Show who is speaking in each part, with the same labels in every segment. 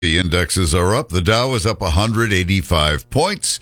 Speaker 1: The indexes are up. The Dow is up 185 points,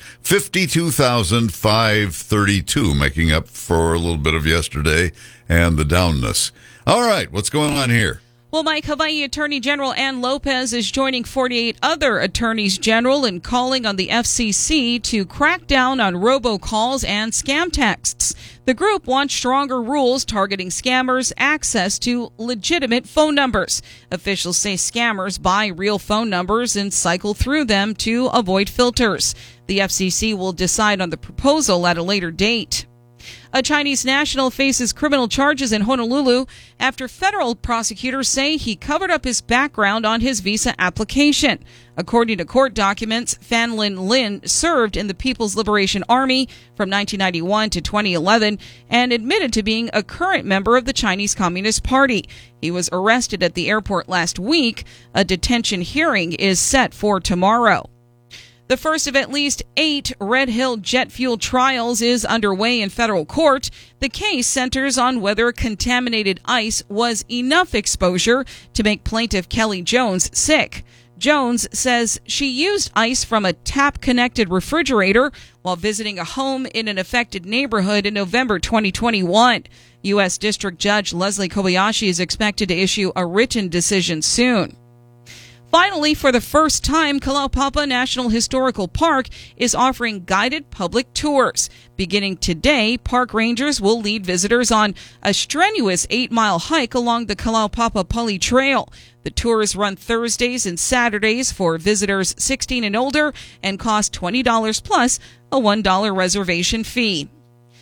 Speaker 1: 52,532, making up for a little bit of yesterday and the downness. All right, what's going on here?
Speaker 2: Well, Mike, Hawaii Attorney General Ann Lopez is joining 48 other attorneys general in calling on the FCC to crack down on robocalls and scam texts. The group wants stronger rules targeting scammers' access to legitimate phone numbers. Officials say scammers buy real phone numbers and cycle through them to avoid filters. The FCC will decide on the proposal at a later date. A Chinese national faces criminal charges in Honolulu after federal prosecutors say he covered up his background on his visa application. According to court documents, Fan Lin Lin served in the People's Liberation Army from 1991 to 2011 and admitted to being a current member of the Chinese Communist Party. He was arrested at the airport last week. A detention hearing is set for tomorrow. The first of at least 8 Red Hill jet fuel trials is underway in federal court. The case centers on whether contaminated ice was enough exposure to make plaintiff Kelly Jones sick. Jones says she used ice from a tap-connected refrigerator while visiting a home in an affected neighborhood in November 2021. U.S. District Judge Leslie Kobayashi is expected to issue a written decision soon. Finally, for the first time, Kalaupapa National Historical Park is offering guided public tours. Beginning today, park rangers will lead visitors on a strenuous 8-mile hike along the Kalaupapa Pali Trail. The tours run Thursdays and Saturdays for visitors 16 and older and cost $20 plus a $1 reservation fee.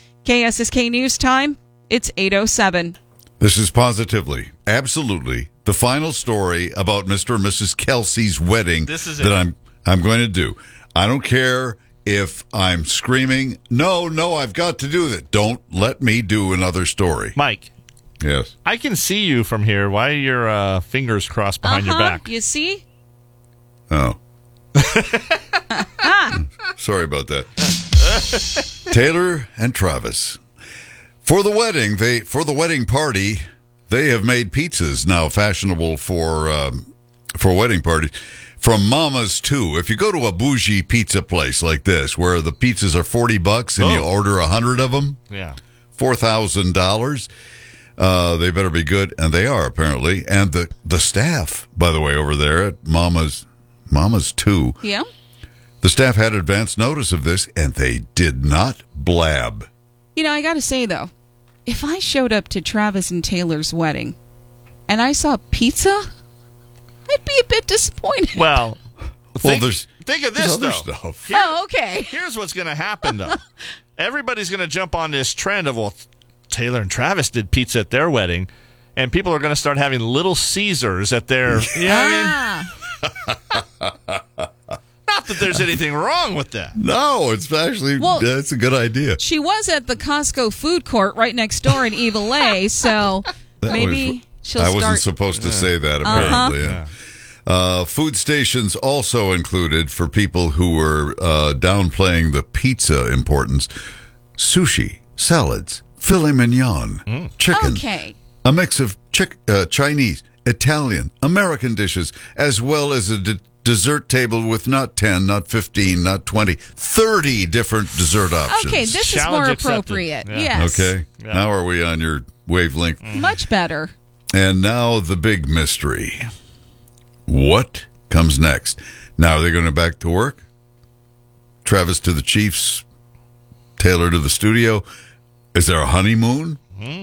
Speaker 2: KSSK News Time, it's 8:07.
Speaker 1: This is positively, absolutely, the final story about Mr. and Mrs. Kelsey's wedding that I'm going to do. I don't care if I'm screaming, no, I've got to do that. Don't let me do another story.
Speaker 3: Mike.
Speaker 1: Yes.
Speaker 3: I can see you from here. Why are your fingers crossed behind your back?
Speaker 2: You see?
Speaker 1: Oh. Sorry about that. Taylor and Travis. For the wedding party, they have made pizzas now fashionable for wedding parties. From Mama's too. If you go to a bougie pizza place like this, where the pizzas are $40 and you order 100 of them, $4,000. They better be good, and they are apparently. And the staff, by the way, over there at Mama's too.
Speaker 2: Yeah.
Speaker 1: The staff had advance notice of this, and they did not blab.
Speaker 2: You know, I got to say though, if I showed up to Travis and Taylor's wedding and I saw pizza, I'd be a bit disappointed.
Speaker 3: Well, think of this,
Speaker 1: other
Speaker 3: though.
Speaker 1: Stuff.
Speaker 2: Okay.
Speaker 3: Here's what's going to happen, though. Everybody's going to jump on this trend of, well, Taylor and Travis did pizza at their wedding, and people are going to start having Little Caesars at their... You know what I mean? Not that there's anything wrong with that.
Speaker 1: No, it's actually, that's a good idea.
Speaker 2: She was at the Costco food court right next door in Evil A, so maybe she'll start...
Speaker 1: I wasn't supposed to say that, apparently. Food stations also included for people who were downplaying the pizza importance. Sushi, salads, filet mignon, chicken.
Speaker 2: Okay.
Speaker 1: A mix of Chinese, Italian, American dishes, as well as a dessert table with not 10, not 15, not 20, 30 different dessert options.
Speaker 2: Okay, this is more appropriate. Yes.
Speaker 1: Okay. Yeah. Now are we on your wavelength?
Speaker 2: Much better.
Speaker 1: And now the big mystery. What comes next? Now, are they going to back to work? Travis to the Chiefs, Taylor to the studio. Is there a honeymoon?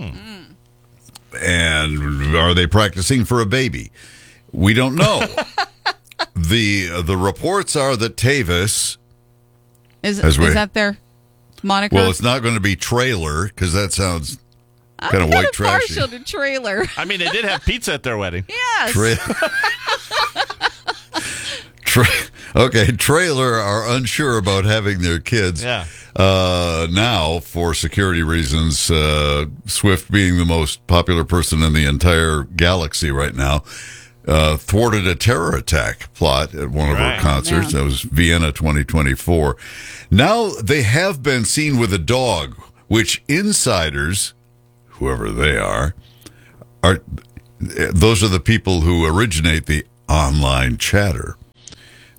Speaker 1: And are they practicing for a baby? We don't know. The reports are that Tavis...
Speaker 2: Is that their moniker?
Speaker 1: Well, it's not going to be Trailer, because that sounds kind of white trashy.
Speaker 2: I'm partial to Trailer.
Speaker 3: I mean, they did have pizza at their wedding.
Speaker 2: Yes.
Speaker 1: Trailer are unsure about having their kids.
Speaker 3: Yeah.
Speaker 1: Now, for security reasons, Swift being the most popular person in the entire galaxy right now, thwarted a terror attack plot at one of her concerts.
Speaker 2: Yeah.
Speaker 1: That was Vienna 2024. Now they have been seen with a dog, which insiders, whoever they are those are the people who originate the online chatter.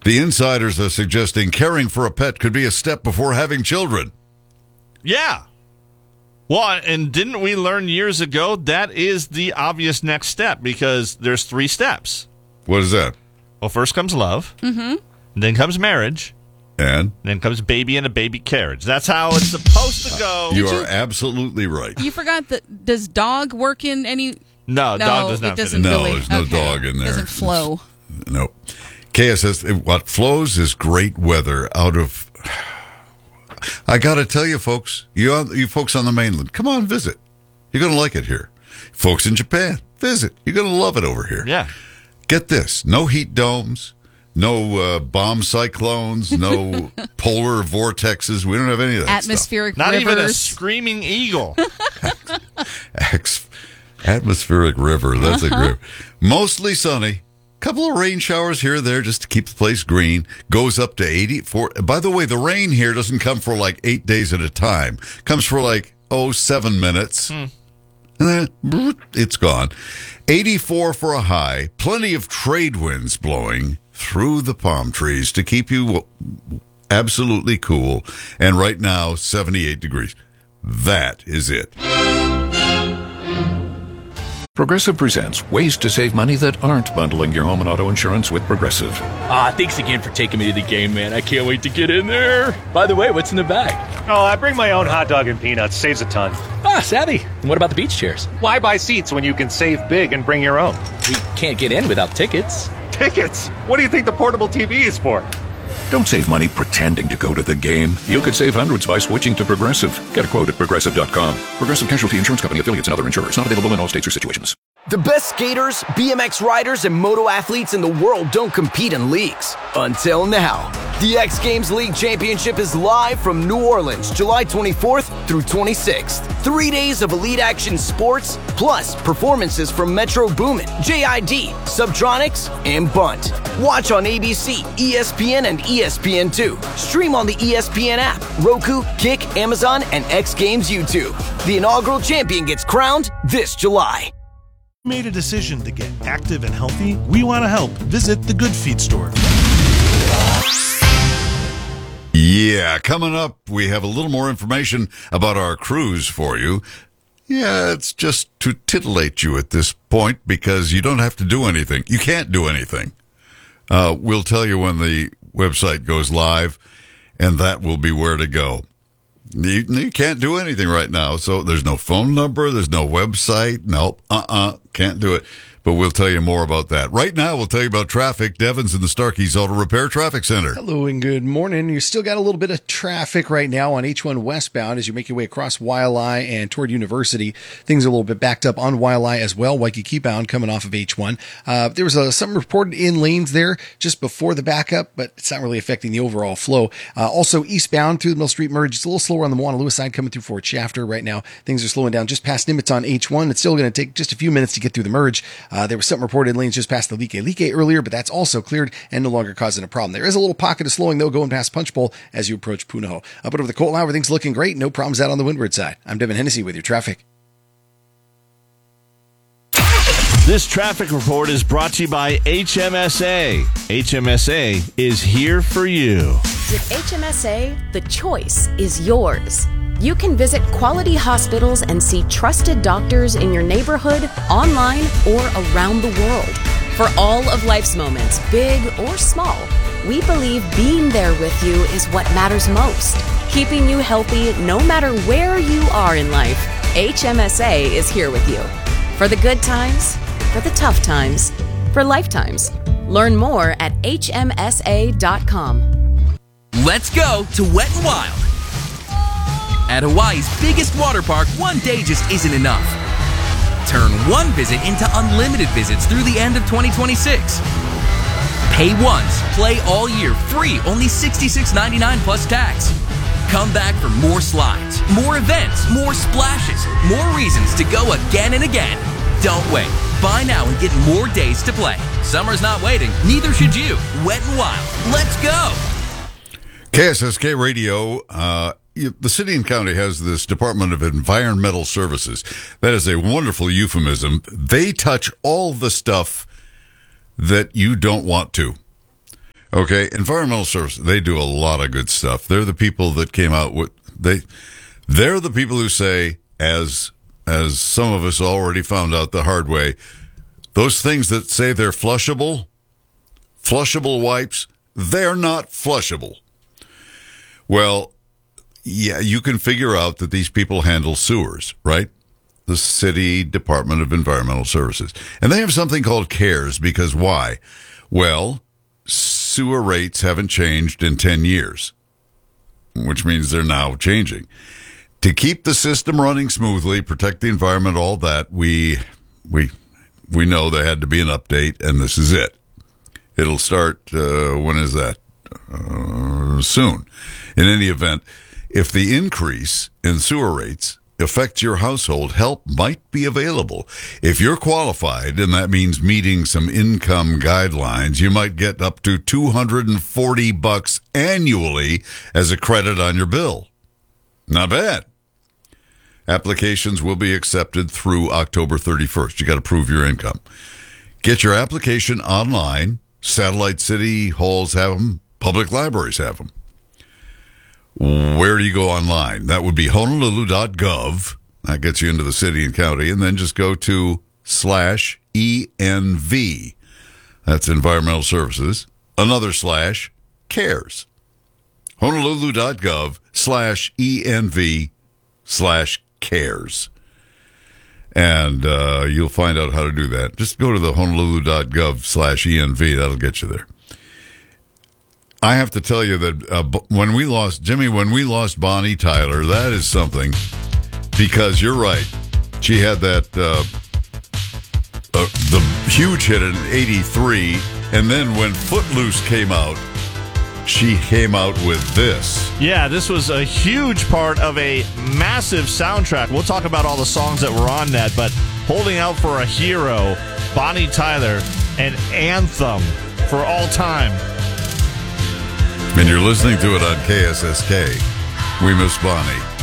Speaker 1: The insiders are suggesting caring for a pet could be a step before having children.
Speaker 3: Yeah. Well, and didn't we learn years ago that is the obvious next step because there's 3 steps.
Speaker 1: What is that?
Speaker 3: Well, first comes love. Mm-hmm. Then comes marriage.
Speaker 1: And?
Speaker 3: Then comes baby and a baby carriage. That's how it's supposed to go.
Speaker 1: You are absolutely right.
Speaker 2: You forgot that. Does dog work in any?
Speaker 3: No, dog does not
Speaker 2: it
Speaker 3: fit
Speaker 2: doesn't
Speaker 3: in.
Speaker 1: No,
Speaker 2: really.
Speaker 1: there's no
Speaker 2: Okay.
Speaker 1: dog in there.
Speaker 2: It doesn't flow.
Speaker 1: No. Kaya says, what flows is great weather out of... I got to tell you, folks, you folks on the mainland, come on, visit. You're going to like it here. Folks in Japan, visit. You're going to love it over here.
Speaker 3: Yeah.
Speaker 1: Get this. No heat domes, no bomb cyclones, no polar vortexes. We don't have any of that
Speaker 2: Atmospheric
Speaker 3: Not
Speaker 2: rivers.
Speaker 3: even a screaming eagle.
Speaker 1: stuff. Atmospheric river. That's a great. Mostly sunny. Couple of rain showers here or there just to keep the place green. Goes up to 84. By the way, the rain here doesn't come for like 8 days at a time. Comes for like, 7 minutes. And then it's gone. 84 for a high. Plenty of trade winds blowing through the palm trees to keep you absolutely cool. And right now, 78 degrees. That is it.
Speaker 4: Progressive presents ways to save money that aren't bundling your home and auto insurance with Progressive.
Speaker 5: Thanks again for taking me to the game, man. I can't wait to get in there. By the way, what's in the bag?
Speaker 6: Oh, I bring my own hot dog and peanuts. Saves a ton.
Speaker 5: Savvy. And what about the beach chairs?
Speaker 6: Why buy seats when you can save big and bring your own?
Speaker 5: We can't get in without tickets.
Speaker 6: Tickets? What do you think the portable TV is for?
Speaker 4: Don't save money pretending to go to the game. You could save hundreds by switching to Progressive. Get a quote at Progressive.com. Progressive Casualty Insurance Company, affiliates, and other insurers. Not available in all states or situations.
Speaker 7: The best skaters, BMX riders, and moto athletes in the world don't compete in leagues. Until now. The X Games League Championship is live from New Orleans, July 24th through 26th. 3 days of elite action sports, plus performances from Metro Boomin, JID, Subtronics, and Bunt. Watch on ABC, ESPN, and ESPN2. Stream on the ESPN app, Roku, Kick, Amazon, and X Games YouTube. The inaugural champion gets crowned this July.
Speaker 8: Made a decision to get active and healthy? We want to help. Visit the Good Feet store.
Speaker 1: Yeah, coming up, we have a little more information about our cruise for you. Yeah, it's just to titillate you at this point because you don't have to do anything. You can't do anything. We'll tell you when the website goes live, and that will be where to go. You can't do anything right now, so there's no phone number, there's no website. Nope, can't do it. But we'll tell you more about that. Right now, we'll tell you about traffic. Devon's in the Starkey's Auto Repair Traffic Center.
Speaker 9: Hello and good morning. You still got a little bit of traffic right now on H1 westbound as you make your way across Wailea and toward University. Things are a little bit backed up on Wailea as well. Waikiki bound coming off of H1. There was something reported in lanes there just before the backup, but it's not really affecting the overall flow. Also eastbound through the Mill Street merge. It's a little slower on the Moana Lewis side coming through Fort Shafter right now. Things are slowing down just past Nimitz on H1. It's still going to take just a few minutes to get through the merge. There was something reported in lanes just past the Like earlier, but that's also cleared and no longer causing a problem. There is a little pocket of slowing, though, going past Punch Bowl as you approach Punahou. Up and over the Colt line, everything's looking great. No problems out on the windward side. I'm Devin Hennessy with your traffic.
Speaker 3: This traffic report is brought to you by HMSA. HMSA is here for you.
Speaker 10: With HMSA, the choice is yours. You can visit quality hospitals and see trusted doctors in your neighborhood, online, or around the world. For all of life's moments, big or small, we believe being there with you is what matters most. Keeping you healthy no matter where you are in life, HMSA is here with you. For the good times, for the tough times, for lifetimes. Learn more at hmsa.com.
Speaker 11: Let's go to Wet n Wild. At Hawaii's biggest water park, one day just isn't enough. Turn one visit into unlimited visits through the end of 2026. Pay once, play all year, free, only $66.99 plus tax. Come back for more slides, more events, more splashes, more reasons to go again and again. Don't wait. Buy now and get more days to play. Summer's not waiting, neither should you. Wet n Wild. Let's go!
Speaker 1: KSSK Radio, the city and county has this Department of Environmental Services. That is a wonderful euphemism. They touch all the stuff that you don't want to. Okay, environmental services, they do a lot of good stuff. They're the people that came out with they're the people who say, as some of us already found out the hard way, those things that say they're flushable wipes, they're not flushable. Well, yeah, you can figure out that these people handle sewers, right? The City Department of Environmental Services. And they have something called CARES because why? Well, sewer rates haven't changed in 10 years, which means they're now changing. To keep the system running smoothly, protect the environment, all that, we know there had to be an update, and this is it. It'll start, when is that? Soon. In any event, if the increase in sewer rates affects your household, help might be available. If you're qualified, and that means meeting some income guidelines, you might get up to $240 annually as a credit on your bill. Not bad. Applications will be accepted through October 31st. You got to prove your income. Get your application online. Satellite city halls have them. Public libraries have them. Where do you go online? That would be honolulu.gov. That gets you into the city and county. And then just go to /ENV. That's Environmental Services. Another /CARES. honolulu.gov /ENV/CARES. And you'll find out how to do that. Just go to the honolulu.gov /ENV. That'll get you there. I have to tell you that when we lost Bonnie Tyler, that is something, because you're right. She had that the huge hit in '83, and then when Footloose came out, she came out with this.
Speaker 3: Yeah, this was a huge part of a massive soundtrack. We'll talk about all the songs that were on that, but Holding Out for a Hero, Bonnie Tyler, an anthem for all time.
Speaker 1: And you're listening to it on KSSK. We miss Bonnie.